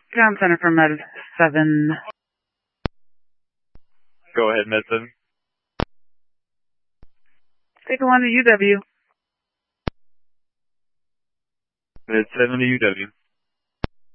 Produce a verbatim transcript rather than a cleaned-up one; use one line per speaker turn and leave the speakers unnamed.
Ground Center for Med seven.
Go ahead, Med seven.
Take one to U W.
Med seven to U W.